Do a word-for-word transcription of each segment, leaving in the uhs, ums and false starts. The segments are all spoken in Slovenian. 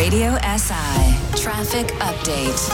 Radio S I traffic update.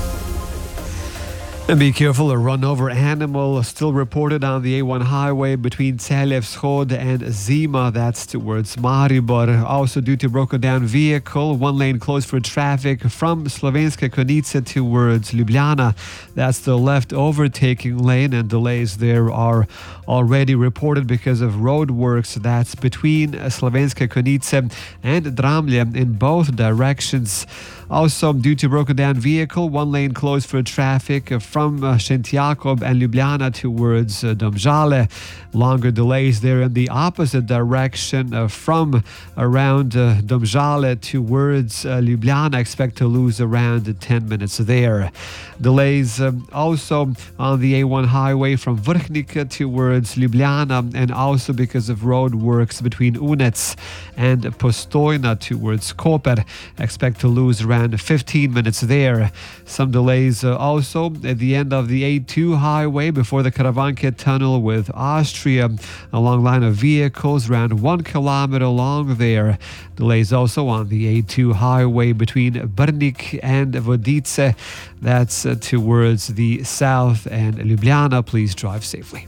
And be careful, a run-over animal still reported on the A one highway between Celje Vzhod and Zima, that's towards Maribor. Also due to broken down vehicle, one lane closed for traffic from Slovenske Konjice towards Ljubljana. That's the left overtaking lane, and delays there are already reported because of road works. That's between Slovenske Konjice and Dramlje in both directions. Also, due to broken down vehicle, one lane closed for traffic from uh, Šentjakob and Ljubljana towards uh, Domžale. Longer delays there in the opposite direction uh, from around uh, Domžale towards uh, Ljubljana. Expect to lose around ten minutes there. Delays um, also on the A one highway from Vrhnika towards Ljubljana, and also because of road works between Unec and Postojna towards Koper. Expect to lose around fifteen minutes there. Some delays uh, also at the end of the A two highway before the Karavanke tunnel with Austria. A long line of vehicles around one kilometer long there. Delays also on the A two highway between Brnik and Vodice. That's uh, towards the south and Ljubljana. Please drive safely.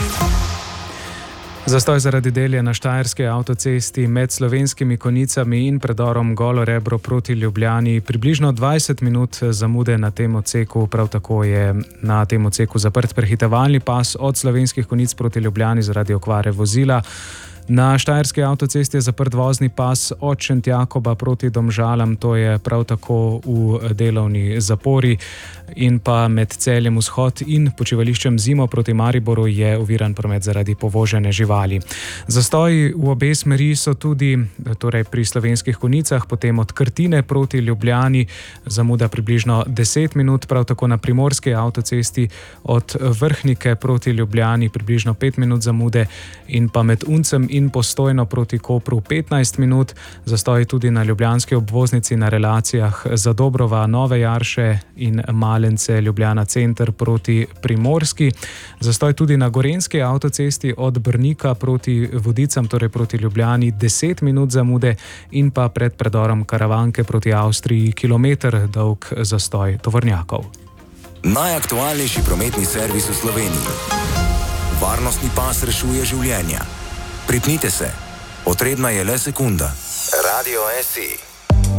Zastoj zaradi delja na štajerski avtocesti med Slovenskimi Konjicami in predorom Golo Rebro proti Ljubljani. Približno dvajset minut zamude na tem odseku, prav tako je na tem odseku zaprt prehitevalni pas od Slovenskih Konjic proti Ljubljani zaradi okvare vozila. Na štajerski avtocesti je zaprt vozni pas od Šentjakoba proti Domžalam, to je prav tako v delovni zapori, in pa med Celjem Vzhod in počivališčem Zimo proti Mariboru je oviran promet zaradi povožene živali. Zastoji v obe smeri so tudi torej pri Slovenskih Konjicah, potem od Krtine proti Ljubljani zamuda približno deset minut, prav tako na primorski avtocesti od Vrhnike proti Ljubljani približno pet minut zamude, in pa med Uncem in Postojno proti Kopru petnajst minut. Zastoj tudi na ljubljanski obvoznici na relacijah Zadobrova, Nove Jarše in Malence Ljubljana center proti Primorski. Zastoj tudi na gorenjski avtocesti od Brnika proti Vodicam, torej proti Ljubljani, deset minut zamude, in pa pred predorom Karavanke proti Avstriji kilometer dolg zastoj tovornjakov. Najaktualnejši prometni servis v Sloveniji. Varnostni pas rešuje življenja. Pripnite se, potrebna je le sekunda. Radio S I.